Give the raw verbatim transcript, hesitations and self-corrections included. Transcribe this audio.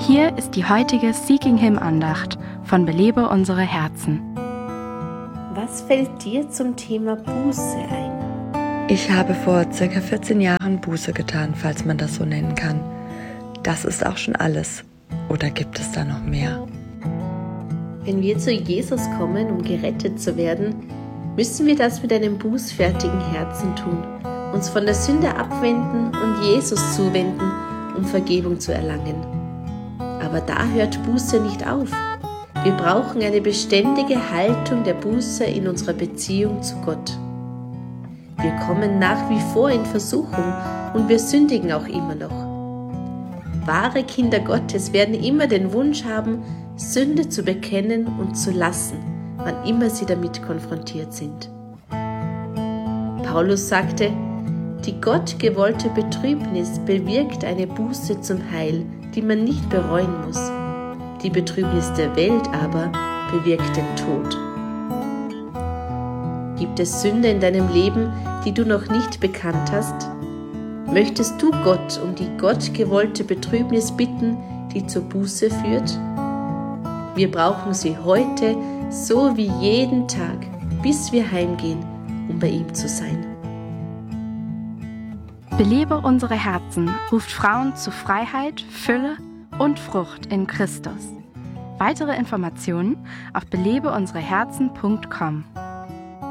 Hier ist die heutige Seeking Him Andacht von Belebe unsere Herzen. Was fällt dir zum Thema Buße ein? Ich habe vor ca. vierzehn Jahren Buße getan, falls man das so nennen kann. Das ist auch schon alles. Oder gibt es da noch mehr? Wenn wir zu Jesus kommen, um gerettet zu werden, müssen wir das mit einem bußfertigen Herzen tun, uns von der Sünde abwenden und Jesus zuwenden, um Vergebung zu erlangen. Aber da hört Buße nicht auf. Wir brauchen eine beständige Haltung der Buße in unserer Beziehung zu Gott. Wir kommen nach wie vor in Versuchung und wir sündigen auch immer noch. Wahre Kinder Gottes werden immer den Wunsch haben, Sünde zu bekennen und zu lassen, wann immer sie damit konfrontiert sind. Paulus sagte, die gottgewollte Betrübnis bewirkt eine Buße zum Heil, die man nicht bereuen muss. Die Betrübnis der Welt aber bewirkt den Tod. Gibt es Sünde in deinem Leben, die du noch nicht bekannt hast? Möchtest du Gott um die gottgewollte Betrübnis bitten, die zur Buße führt? Wir brauchen sie heute, so wie jeden Tag, bis wir heimgehen, um bei ihm zu sein. Belebe unsere Herzen ruft Frauen zu Freiheit, Fülle und Frucht in Christus. Weitere Informationen auf belebe unsere herzen punkt com.